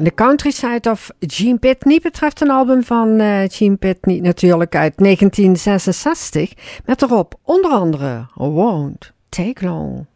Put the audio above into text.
The Countryside of Gene Pitney betreft een album van Gene Pitney natuurlijk uit 1966. Met erop onder andere Won't Take Long.